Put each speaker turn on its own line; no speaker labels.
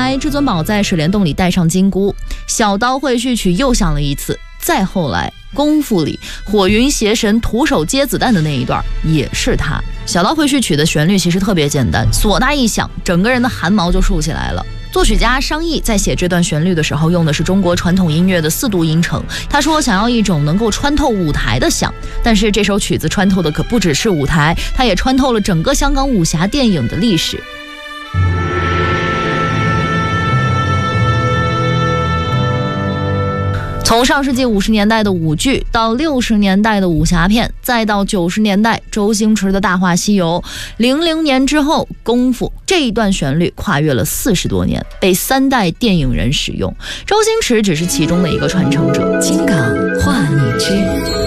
来至尊宝在水帘洞里戴上金箍，小刀会序曲又响了一次，再后来功夫里火云邪神徒手接子弹的那一段也是他。小刀会序曲的旋律其实特别简单，唢呐一响，整个人的汗毛就竖起来了。作曲家商议在写这段旋律的时候用的是中国传统音乐的4度音程，他说想要一种能够穿透舞台的响，但是这首曲子穿透的可不只是舞台，它也穿透了整个香港武侠电影的历史。从上世纪50年代的舞剧，到60年代的武侠片，再到90年代周星驰的《大话西游》，00年之后功夫，这一段旋律跨越了40多年，被3代电影人使用，周星驰只是其中的一个传承者。
金港话你知。